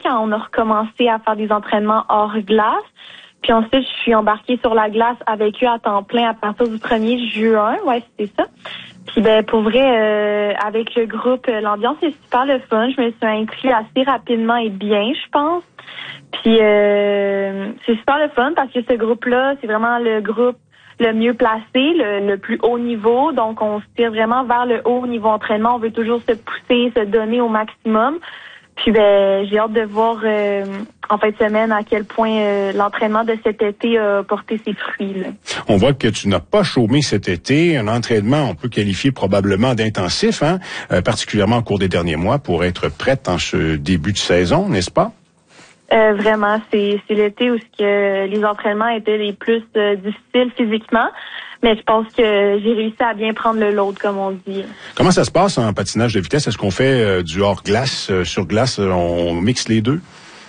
quand on a recommencé à faire des entraînements hors glace. Puis ensuite, je suis embarquée sur la glace avec eux à temps plein à partir du 1er juin. Ouais, c'était ça. Puis pour vrai, avec le groupe, l'ambiance est super le fun. Je me suis inclue assez rapidement et bien, je pense. Puis c'est super le fun parce que ce groupe-là, c'est vraiment le groupe le mieux placé, le plus haut niveau. Donc, on se tire vraiment vers le haut niveau entraînement. On veut toujours se pousser, se donner au maximum. Puis, j'ai hâte de voir en fin de semaine à quel point l'entraînement de cet été a porté ses fruits. Là. On voit que tu n'as pas chômé cet été. Un entraînement, on peut qualifier probablement d'intensif, particulièrement au cours des derniers mois, pour être prête en ce début de saison, n'est-ce pas? Vraiment, c'est l'été où les entraînements étaient les plus difficiles physiquement, mais je pense que j'ai réussi à bien prendre le load, comme on dit. Comment ça se passe en patinage de vitesse? Est-ce qu'on fait du hors-glace, sur glace, on mixe les deux?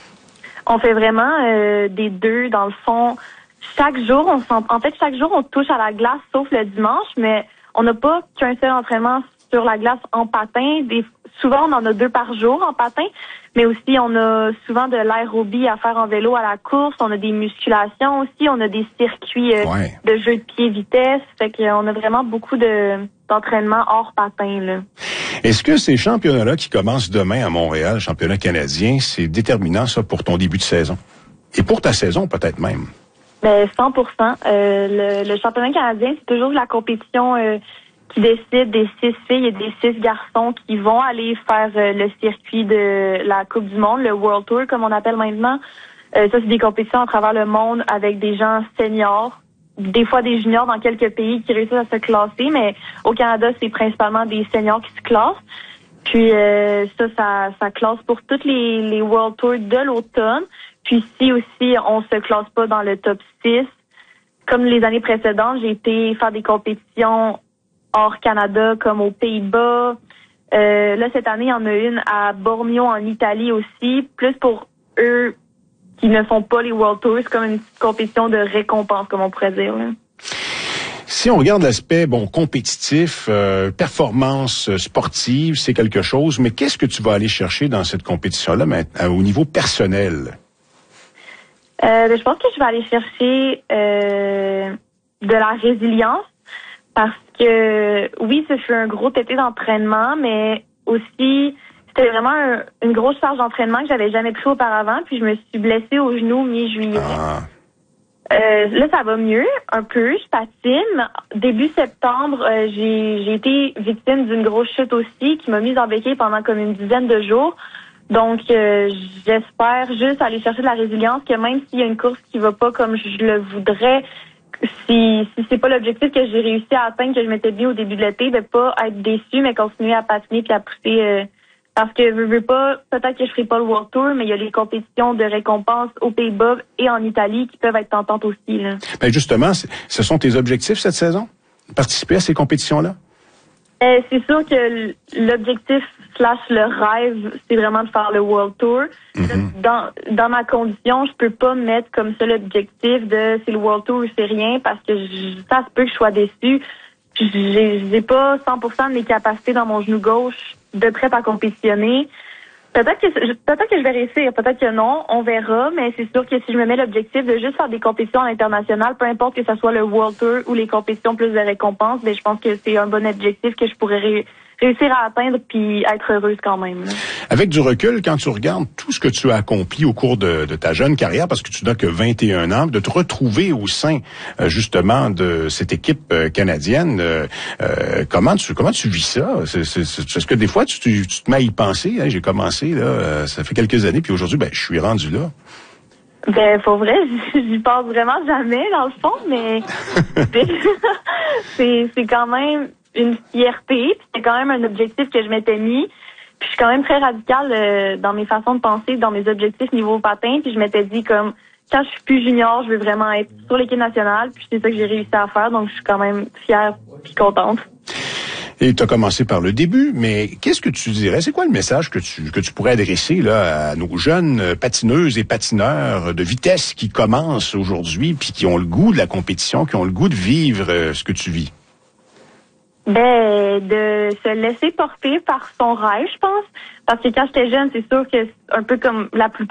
On fait vraiment des deux, dans le fond. Chaque jour, chaque jour, on touche à la glace, sauf le dimanche, mais on n'a pas qu'un seul entraînement sur la glace en patin. Souvent, on en a 2 par jour en patin, mais aussi, on a souvent de l'aérobie à faire en vélo à la course. On a des musculations aussi. On a des circuits de jeux de pied vitesse. Fait qu'on a vraiment beaucoup d'entraînement hors patin, là. Est-ce que ces championnats-là qui commencent demain à Montréal, championnat canadien, c'est déterminant, ça, pour ton début de saison? Et pour ta saison, peut-être même? 100%. Le championnat canadien, c'est toujours la compétition qui décide des 6 filles et des 6 garçons qui vont aller faire le circuit de la Coupe du Monde, le World Tour, comme on appelle maintenant. Ça, c'est des compétitions à travers le monde avec des gens seniors, des fois des juniors dans quelques pays qui réussissent à se classer, mais au Canada, c'est principalement des seniors qui se classent. Puis ça classe pour toutes les World Tours de l'automne. Puis si aussi on se classe pas dans le top 6, comme les années précédentes, j'ai été faire des compétitions hors Canada, comme aux Pays-Bas. Là, cette année, il y en a une à Bormio, en Italie aussi, plus pour eux qui ne font pas les World Tours. C'est comme une compétition de récompense, comme on pourrait dire. Là. Si on regarde l'aspect, compétitif, performance sportive, c'est quelque chose, mais qu'est-ce que tu vas aller chercher dans cette compétition-là au niveau personnel? Je pense que je vais aller chercher de la résilience parce que, oui, ce fut un gros été d'entraînement, mais aussi, c'était vraiment une grosse charge d'entraînement que j'avais jamais pris auparavant, puis je me suis blessée au genou mi-juillet. Là, ça va mieux, un peu, je patine. Début septembre, j'ai été victime d'une grosse chute aussi qui m'a mise en béquille pendant comme une dizaine de jours. Donc, j'espère juste aller chercher de la résilience, que même s'il y a une course qui va pas comme je le voudrais, si c'est pas l'objectif que j'ai réussi à atteindre, que je m'étais dit au début de l'été, de pas être déçue, mais continuer à patiner puis à pousser. Parce que je veux pas, peut-être que je ferai pas le World Tour, mais il y a les compétitions de récompense aux Pays-Bas et en Italie qui peuvent être tentantes aussi. Là. Ben justement, ce sont tes objectifs cette saison? Participer à ces compétitions-là? C'est sûr que l'objectif / le rêve, c'est vraiment de faire le World Tour. Mm-hmm. Dans ma condition, je peux pas mettre comme ça l'objectif de c'est le World Tour ou c'est rien parce que ça se peut que je sois déçue. J'ai pas 100% de mes capacités dans mon genou gauche de prête à compétitionner. Peut-être que je vais réussir, peut-être que non, on verra, mais c'est sûr que si je me mets l'objectif de juste faire des compétitions à l'international, peu importe que ce soit le World Tour ou les compétitions plus de récompenses, je pense que c'est un bon objectif que je pourrais réussir à atteindre puis être heureuse quand même. Là. Avec du recul, quand tu regardes tout ce que tu as accompli au cours de ta jeune carrière, parce que tu n'as que 21 ans, de te retrouver au sein justement de cette équipe canadienne, comment tu vis ça? Est-ce que des fois tu te mets à y penser? Hein? J'ai commencé là, ça fait quelques années, puis aujourd'hui, je suis rendu là. Pour vrai, j'y pense vraiment jamais dans le fond, mais c'est quand même une fierté, puis c'est quand même un objectif que je m'étais mis. Puis je suis quand même très radicale dans mes façons de penser, dans mes objectifs niveau patin, puis je m'étais dit comme quand je suis plus junior, je veux vraiment être sur l'équipe nationale, puis c'est ça que j'ai réussi à faire, donc je suis quand même fière puis contente. Et tu as commencé par le début, mais qu'est-ce que tu dirais? C'est quoi le message que tu pourrais adresser là à nos jeunes patineuses et patineurs de vitesse qui commencent aujourd'hui puis qui ont le goût de la compétition, qui ont le goût de vivre ce que tu vis? De se laisser porter par son rêve, je pense. Parce que quand j'étais jeune, c'est sûr que c'est un peu comme la plupart